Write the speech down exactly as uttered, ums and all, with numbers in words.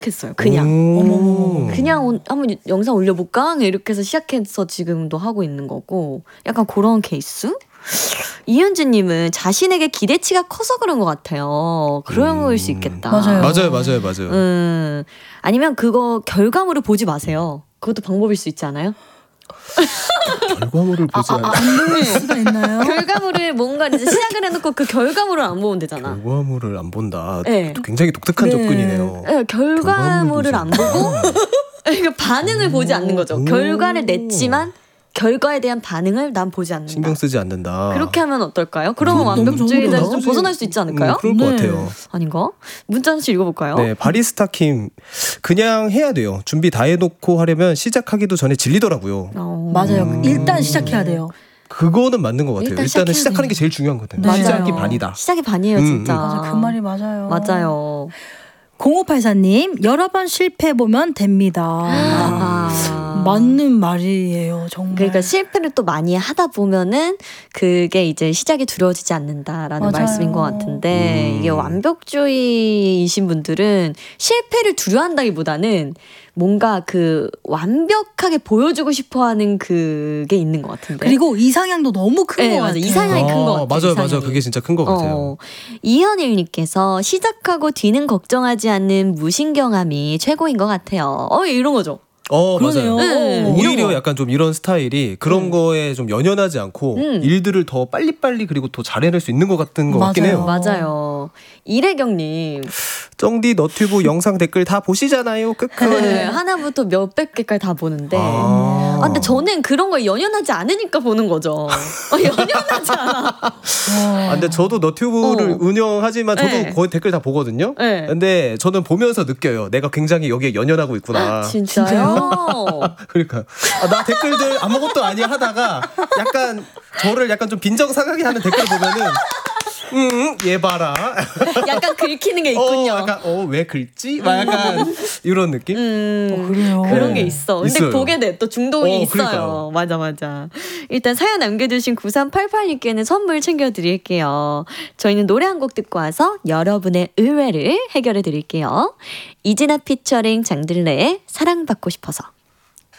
했어요. 그냥 오. 그냥 온, 한번 영상 올려볼까? 이렇게 해서 시작해서 지금도 하고 있는 거고 약간 그런 케이스? 이현주님은 자신에게 기대치가 커서 그런 것 같아요. 그런 걸 수 있겠다. 맞아요. 맞아요, 맞아요, 맞아요. 음, 아니면 그거 결과물을 보지 마세요. 그것도 방법일 수 있지 않아요? 결과물을 보지 않아요. 안 볼 수가 있나요? 결과물을 뭔가 이제 시작을 해놓고 그 결과물을 안 보면 되잖아. 결과물을 안 본다. 네. 굉장히 독특한 네. 접근이네요. 네, 결과물을 안 보고 그러니까 반응을 보지 않는 거죠. 오. 결과를 냈지만 결과에 대한 반응을 난 보지 않는다. 신경 쓰지 않는다. 그렇게 하면 어떨까요? 그러면 너무 완벽주의자에서 좀 나머지- 벗어날 수 있지 않을까요? 음, 그럴 네. 것 같아요. 아닌가? 문자 하나씩 읽어볼까요? 네, 바리스타킴 그냥 해야 돼요. 준비 다 해놓고 하려면 시작하기도 전에 질리더라고요. 어. 맞아요. 음. 일단 시작해야 돼요. 그거는 맞는 것 같아요. 일단 일단은 시작해야 시작하는 돼요. 게 제일 중요한 것 같아요. 맞아요. 시작이 반이다. 시작이 반이에요, 음, 진짜. 음. 맞아, 그 말이 맞아요. 맞아요. 공오팔사님 여러 번 실패해보면 됩니다. 아. 맞는 말이에요, 정말. 그러니까 실패를 또 많이 하다 보면은 그게 이제 시작이 두려워지지 않는다라는 맞아요. 말씀인 것 같은데 음. 이게 완벽주의이신 분들은 실패를 두려워한다기보다는 뭔가 그 완벽하게 보여주고 싶어하는 그게 있는 것 같은데. 그리고 이상향도 너무 큰 네, 것 맞아. 같아요. 이상향이 큰 것 같아요. 맞아요, 맞아요. 이상향이. 그게 진짜 큰 것 같아요. 어, 이현일님께서 시작하고 뒤는 걱정하지 않는 무신경함이 최고인 것 같아요. 어, 이런 거죠. 어, 그러네요. 맞아요. 네. 오히려 이런 거. 약간 좀 이런 스타일이 그런 음. 거에 좀 연연하지 않고 음. 일들을 더 빨리빨리 그리고 더 잘해낼 수 있는 것 같은 것 같긴 맞아요. 해요. 맞아요. 이래경님. 쩡디 너튜브 영상 댓글 다 보시잖아요. 크크. 네, 하나부터 몇백 개까지 다 보는데. 아. 아, 근데 저는 그런 거 연연하지 않으니까 보는 거죠. 어, 연연하지 않아. 아, 근데 저도 너튜브를 어. 운영하지만 저도 네. 거의 댓글 다 보거든요. 네. 근데 저는 보면서 느껴요. 내가 굉장히 여기에 연연하고 있구나. 진짜요? 그러니까 아, 나 댓글들 아무것도 아니야 하다가 약간 저를 약간 좀 빈정상하게 하는 댓글 보면은 음, 얘 봐라. 약간 긁히는 게 있군요. 어, 약간 어, 왜 긁지? 막 약간 이런 느낌? 음, 어, 그래요? 그런 게 어, 있어. 근데 있어요. 보게 돼. 또 중독이 어, 있어요. 그러니까요. 맞아, 맞아. 일단 사연 남겨주신 구삼팔팔님께는 선물 챙겨드릴게요. 저희는 노래 한 곡 듣고 와서 여러분의 의외를 해결해 드릴게요. 이진아 피처링 장들레의 사랑받고 싶어서.